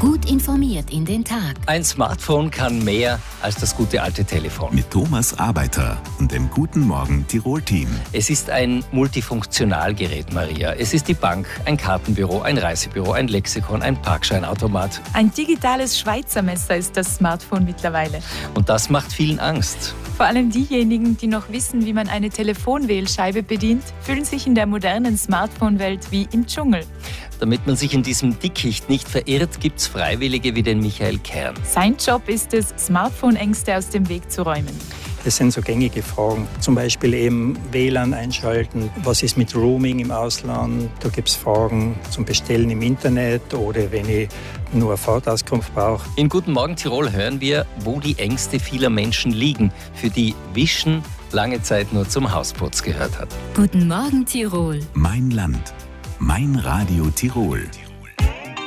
Gut informiert in den Tag. Ein Smartphone kann mehr als das gute alte Telefon. Mit Thomas Arbeiter und dem Guten Morgen Tirol-Team. Es ist ein Multifunktionalgerät, Maria. Es ist die Bank, ein Kartenbüro, ein Reisebüro, ein Lexikon, ein Parkscheinautomat. Ein digitales Schweizer Messer ist das Smartphone mittlerweile. Und das macht vielen Angst. Vor allem diejenigen, die noch wissen, wie man eine Telefonwählscheibe bedient, fühlen sich in der modernen Smartphone-Welt wie im Dschungel. Damit man sich in diesem Dickicht nicht verirrt, gibt es Freiwillige wie den Michael Kern. Sein Job ist es, Smartphone-Ängste aus dem Weg zu räumen. Das sind so gängige Fragen. Zum Beispiel eben WLAN einschalten. Was ist mit Roaming im Ausland? Da gibt es Fragen zum Bestellen im Internet oder wenn ich nur eine Fahrtauskunft brauche. In Guten Morgen Tirol hören wir, wo die Ängste vieler Menschen liegen, für die Wischen lange Zeit nur zum Hausputz gehört hat. Guten Morgen Tirol. Mein Land. Mein Radio Tirol.